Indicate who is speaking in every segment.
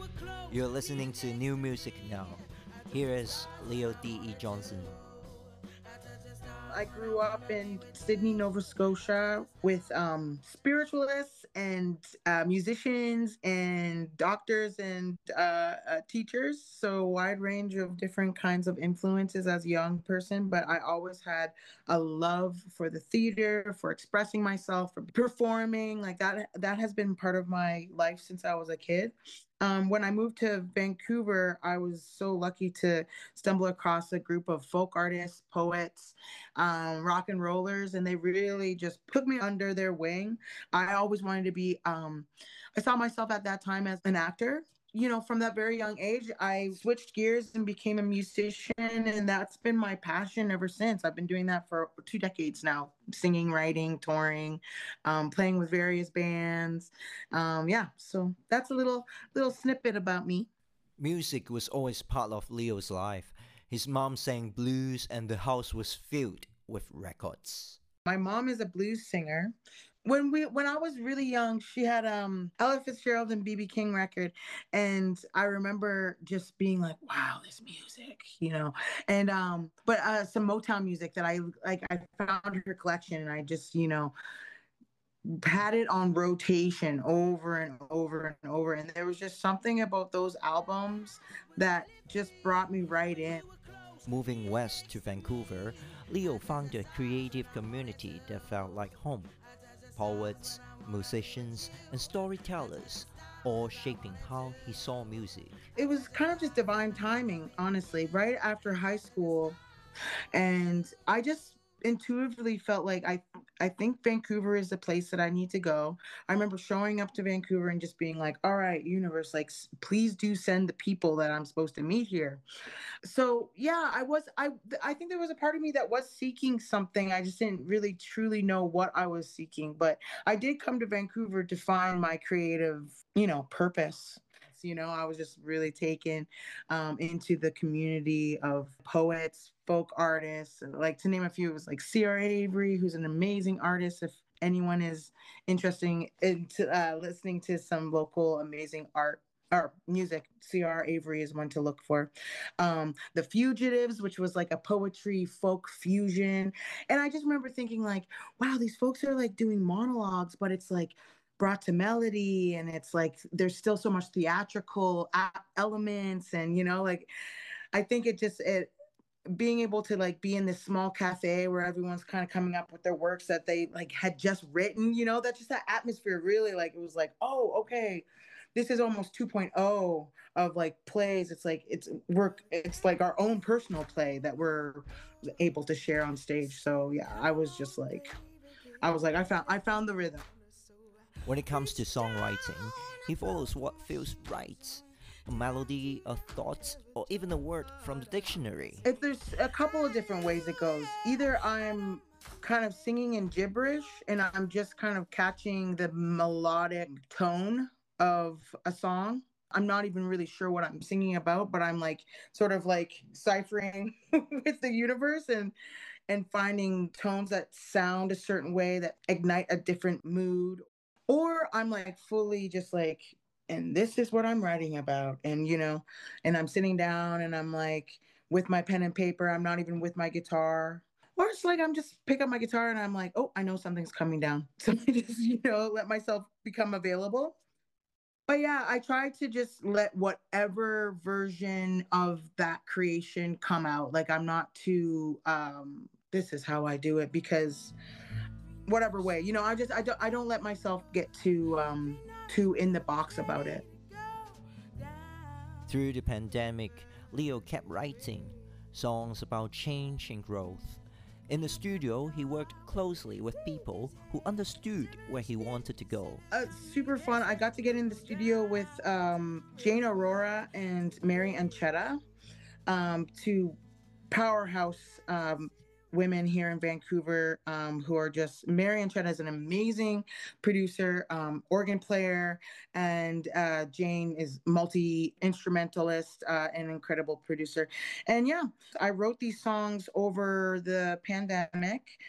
Speaker 1: You're listening to new music now. Here is Leo D.E. Johnson.
Speaker 2: I grew up in Sydney, Nova Scotia with spiritualists and musicians and doctors and teachers. So, a wide range of different kinds of influences as a young person. But I always had a love for the theater, for expressing myself, for performing. Like that has been part of my life since I was a kid. When I moved to Vancouver, I was so lucky to stumble across a group of folk artists, poets, rock and rollers, and they really just took me under their wing. I always wanted to be, I saw myself at that time as an actor. From that very young age, I switched gears and became a musician, and that's been my passion ever since. I've been doing that for 2 decades now, singing, writing, touring, playing with various bands. Yeah, so that's a little snippet about me.
Speaker 1: Music was always part of Leo's life. His mom sang blues, and the house was filled with records.
Speaker 2: My mom is a blues singer. When I was really young, she had Ella Fitzgerald and BB King record, and I remember just being like, "Wow, this music." And but some Motown music that I like. I found her collection, and I just had it on rotation over and over and over. And there was just something about those albums that just brought me right in.
Speaker 1: Moving west to Vancouver, Leo found a creative community that felt like home. Poets, musicians, and storytellers, all shaping how he saw music.
Speaker 2: It was kind of just divine timing, honestly, right after high school. And I just intuitively felt like I think Vancouver is the place that I need to go. I remember showing up to Vancouver and just being like, "All right, universe, like please do send the people that I'm supposed to meet here." So yeah, I think there was a part of me that was seeking something. I just didn't really truly know what I was seeking, but I did come to Vancouver to find my creative, purpose. I was just really taken into the community of poets, folk artists. Like, to name a few, it was like Sierra Avery, who's an amazing artist. If anyone is interested in listening to some local amazing art or music, C.R. Avery is one to look for. The Fugitives, which was like a poetry folk fusion. And I just remember thinking like, wow, these folks are like doing monologues, but it's like brought to melody, and it's like there's still so much theatrical elements. And like, I think it being able to like be in this small cafe where everyone's kind of coming up with their works that they like had just written, that just that atmosphere really, like, it was like, oh, okay, this is almost 2.0 of like plays. It's like it's like our own personal play that we're able to share on stage. So yeah, I was like, I found the rhythm.
Speaker 1: When it comes to songwriting, he follows what feels right. A melody, a thought, or even a word from the dictionary.
Speaker 2: If there's a couple of different ways it goes. Either I'm kind of singing in gibberish and I'm just kind of catching the melodic tone of a song. I'm not even really sure what I'm singing about, but I'm like sort of like ciphering with the universe and finding tones that sound a certain way that ignite a different mood. Or I'm like fully just like, and this is what I'm writing about. And I'm sitting down and I'm like with my pen and paper. I'm not even with my guitar. Or it's like I'm just pick up my guitar and I'm like, oh, I know something's coming down. So I just, let myself become available. But yeah, I try to just let whatever version of that creation come out. Like, I'm not too this is how I do it, because whatever way, I don't let myself get too in the box about it.
Speaker 1: Through the pandemic, Leo kept writing songs about change and growth. In the studio, he worked closely with people who understood where he wanted to go.
Speaker 2: Super fun. I got to get in the studio with Jane Aurora and Mary Anchetta, two powerhouse women here in Vancouver, who are just, Mary Anchetta is an amazing producer, organ player, and Jane is multi instrumentalist, and incredible producer. And yeah, I wrote these songs over the pandemic,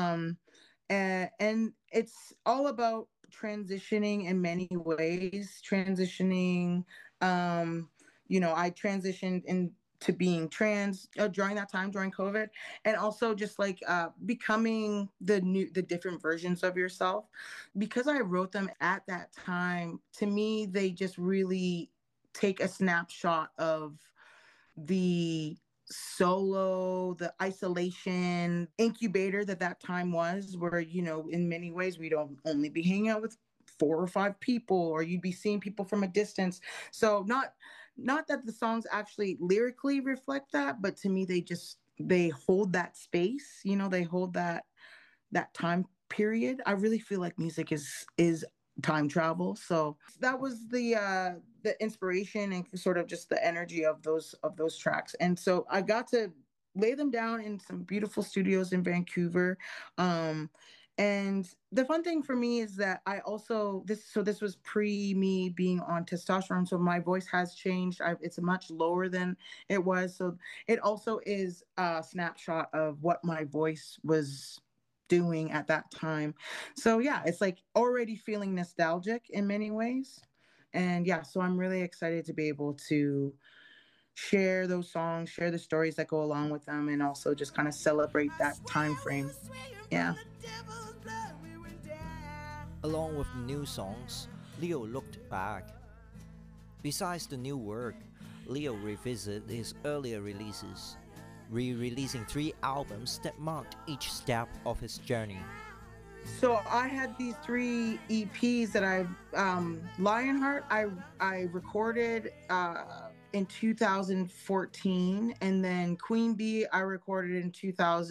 Speaker 2: and it's all about transitioning in many ways, transitioning I transitioned into being trans during that time, during COVID, and also just like becoming the different versions of yourself. Because I wrote them at that time, to me, they just really take a snapshot of the the isolation incubator that time was, where, in many ways we don't only be hanging out with 4 or 5 people, or you'd be seeing people from a distance. So not that the songs actually lyrically reflect that, but to me they hold that space, they hold that time period. I really feel like music is time travel. So that was the inspiration and sort of just the energy of those tracks. And so I got to lay them down in some beautiful studios in Vancouver. And the fun thing for me is that I also this was pre me being on testosterone, so my voice has changed. It's much lower than it was, so it also is a snapshot of what my voice was doing at that time. So yeah, it's like already feeling nostalgic in many ways. And yeah, so I'm really excited to be able to share those songs, share the stories that go along with them, and also just kind of celebrate that time frame. Yeah.
Speaker 1: Along with new songs, Leo looked back. Besides the new work, Leo revisited his earlier releases, re-releasing 3 albums that marked each step of his journey.
Speaker 2: So I had these 3 EPs that Lionheart, I recorded in 2014, and then Queen Bee I recorded in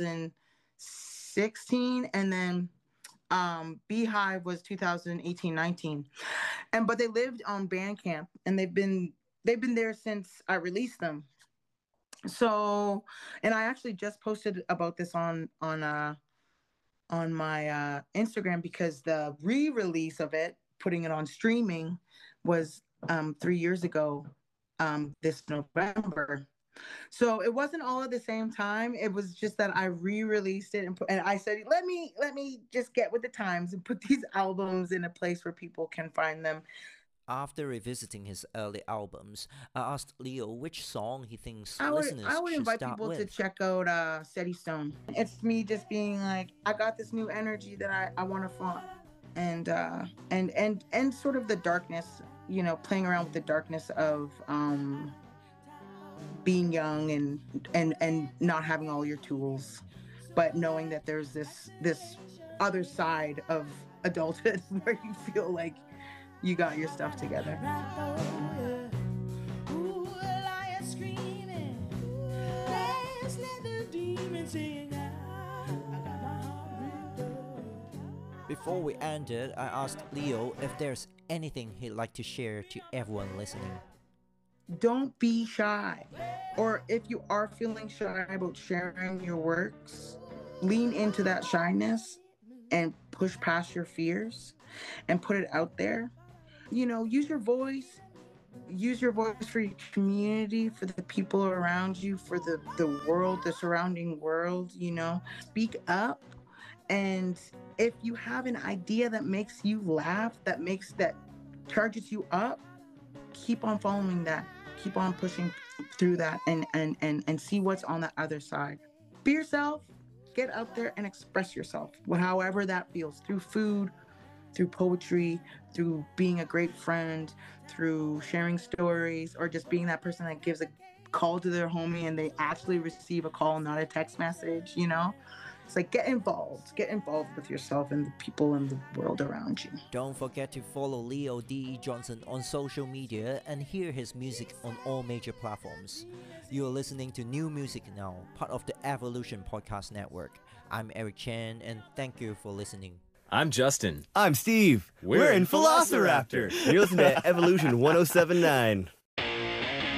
Speaker 2: 2016, and then Beehive was 2018-19. But they lived on Bandcamp, and they've been there since I released them. So, and I actually just posted about this on my Instagram, because the re-release of it, putting it on streaming, was 3 years ago, this November. So it wasn't all at the same time. It was just that I re-released it, and I said, let me just get with the times and put these albums in a place where people can find them.
Speaker 1: After revisiting his early albums, I asked Leo which song he thinks listeners should start with.
Speaker 2: I would invite people to check out Steady Stone. It's me just being like, I got this new energy that I want to flaunt, and sort of the darkness, playing around with the darkness of being young and not having all your tools, but knowing that there's this other side of adulthood where you feel like you got your stuff together.
Speaker 1: Before we ended, I asked Leo if there's anything he'd like to share to everyone listening.
Speaker 2: Don't be shy. Or if you are feeling shy about sharing your works, lean into that shyness and push past your fears and put it out there. Use your voice. Use your voice for your community, for the people around you, for the world, the surrounding world. Speak up. And if you have an idea that makes you laugh, that charges you up, keep on following that. Keep on pushing through that and see what's on the other side. Be yourself. Get out there and express yourself, however that feels, through food, through poetry, through being a great friend, through sharing stories, or just being that person that gives a call to their homie and they actually receive a call, not a text message. It's like, get involved with yourself and the people in the world around you.
Speaker 1: Don't forget to follow Leo D.E. Johnson on social media and hear his music on all major platforms. You are listening to New Music Now, part of the Evolution Podcast Network. I'm Eric Chen, and thank you for listening.
Speaker 3: I'm Justin.
Speaker 4: I'm Steve.
Speaker 3: We're in Velociraptor.
Speaker 4: You're listening to Evolution 1079.